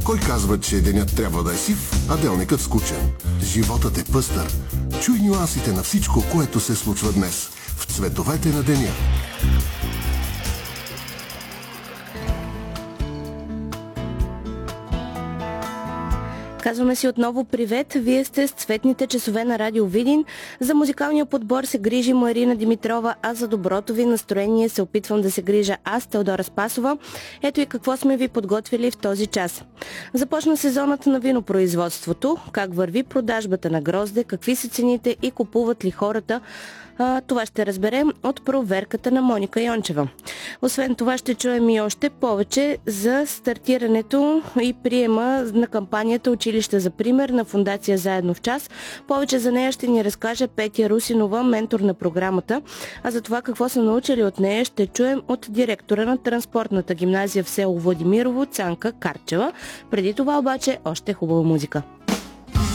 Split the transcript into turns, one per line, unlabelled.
Кой казва, че денят трябва да е сив, а делникът скучен? Животът е пъстър. Чуй нюансите на всичко, което се случва днес в цветовете на деня.
Казваме си отново привет. Вие сте с цветните часове на Радио Видин. За музикалния подбор се грижи Марина Димитрова, а за доброто ви настроение се опитвам да се грижа аз, Теодора Спасова. Ето и какво сме ви подготвили в този час. Започна сезонът на винопроизводството. Как върви продажбата на грозде, какви са цените и купуват ли хората? Това ще разберем от проверката на Моника Йончева. Освен това ще чуем и още повече за стартирането и приема на кампанията Училище за пример на Фондация Заедно в час. Повече за нея ще ни разкаже Петя Русинова, ментор на програмата. А за това какво са научили от нея ще чуем от директора на транспортната гимназия в село Владимирово Цанка Карчева. Преди това обаче още хубава музика.